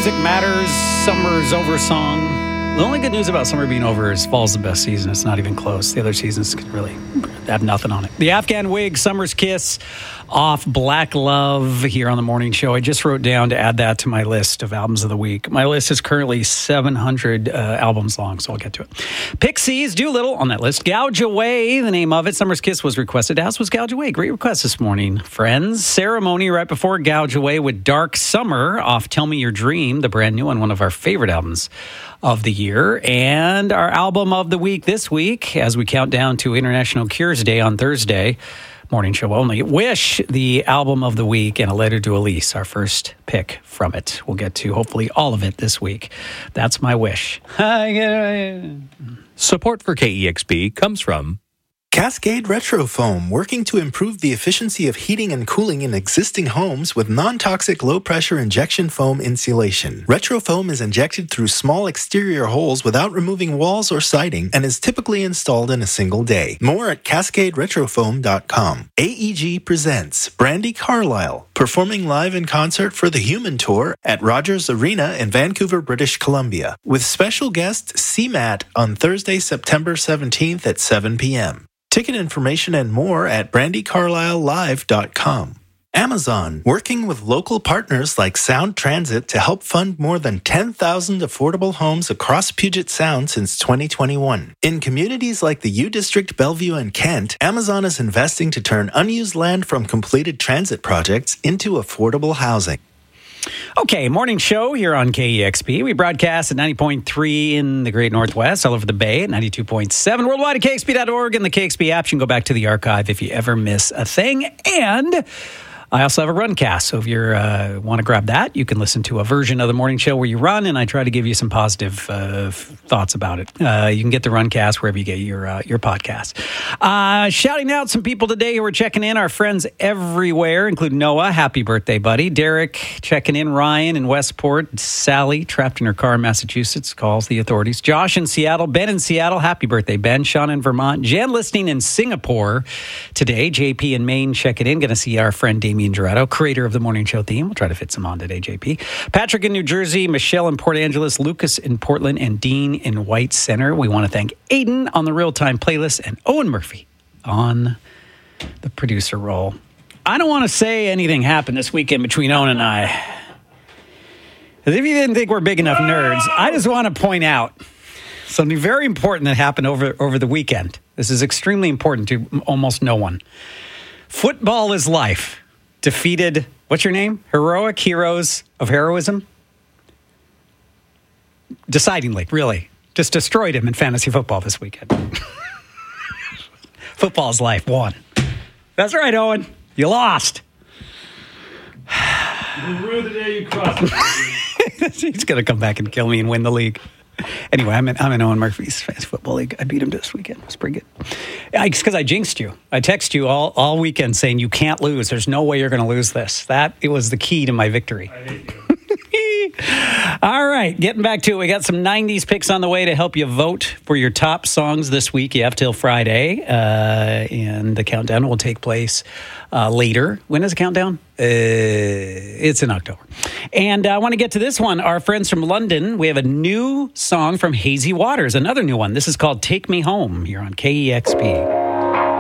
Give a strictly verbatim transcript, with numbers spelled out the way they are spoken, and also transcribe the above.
Music Matters, Summer's Over song. The only good news about summer being over is fall's the best season. It's not even close. The other seasons can really have nothing on it. The Afghan Wig, Summer's Kiss, off Black Love here on the morning show. I just wrote down to add that to my list of albums of the week. My list is currently seven hundred uh, albums long, so I'll get to it. Pixies, Doolittle on that list. Gouge Away, the name of it. Summer's Kiss was requested, as was Gouge Away. Great request this morning, friends. Ceremony right before Gouge Away with Dark Summer off Tell Me Your Dream, the brand new one, one of our favorite albums of the year. And our album of the week this week, as we count down to International Cures Day on Thursday, morning show only, Wish, the album of the week, and A Letter to Elise, our first pick from it. We'll get to hopefully all of it this week. That's my wish. Support for K E X P comes from Cascade Retro Foam, working to improve the efficiency of heating and cooling in existing homes with non-toxic low-pressure injection foam insulation. Retro Foam is injected through small exterior holes without removing walls or siding and is typically installed in a single day. More at cascade retro foam dot com. A E G presents Brandi Carlile, performing live in concert for the Human Tour at Rogers Arena in Vancouver, British Columbia, with special guest C MAT on Thursday, September seventeenth at seven p.m. Ticket information and more at brandi carlile live dot com. Amazon, working with local partners like Sound Transit to help fund more than ten thousand affordable homes across Puget Sound since twenty twenty-one. In communities like the U District, Bellevue, and Kent, Amazon is investing to turn unused land from completed transit projects into affordable housing. Okay, morning show here on K E X P. We broadcast at ninety point three in the Great Northwest, all over the Bay, at ninety-two point seven worldwide at K X P dot org and the K X P app. You can go back to the archive if you ever miss a thing. And I also have a Runcast, so if you uh, want to grab that, you can listen to a version of the morning show where you run, and I try to give you some positive uh, thoughts about it. Uh, you can get the Runcast wherever you get your uh, your podcast. Uh, shouting out some people today who are checking in, our friends everywhere, including Noah, happy birthday, buddy. Derek checking in, Ryan in Westport, Sally trapped in her car in Massachusetts, calls the authorities. Josh in Seattle, Ben in Seattle, happy birthday, Ben. Sean in Vermont, Jen listening in Singapore today, J P in Maine checking in, going to see our friend Damien Gerardo, creator of the morning show theme. We'll try to fit some on today, J P. Patrick in New Jersey, Michelle in Port Angeles, Lucas in Portland, and Dean in White Center. We want to thank Aiden on the real-time playlist and Owen Murphy on the producer role. I don't want to say anything happened this weekend between Owen and I. As if you didn't think we're big enough nerds, I just want to point out something very important that happened over, over the weekend. This is extremely important to almost no one. Football is Life defeated, what's your name? Heroic Heroes of Heroism? Decidingly, really. Just destroyed him in fantasy football this weekend. Football's Life won. That's right, Owen. You lost. You ruined the day you crossed. He's going to come back and kill me and win the league. Anyway, I'm in, I'm in Owen Murphy's fantasy football league. I beat him this weekend. It was pretty good. It's because I jinxed you. I text you all, all weekend saying you can't lose. There's no way you're going to lose this. That it was the key to my victory. I hate you. All right, getting back to it. We got some nineties picks on the way to help you vote for your top songs this week. You have till Friday, uh, and the countdown will take place uh, later. When is the countdown? Uh, it's in October. And I want to get to this one. Our friends from London, we have a new song from Hazy Waters, another new one. This is called Take Me Home here on K E X P.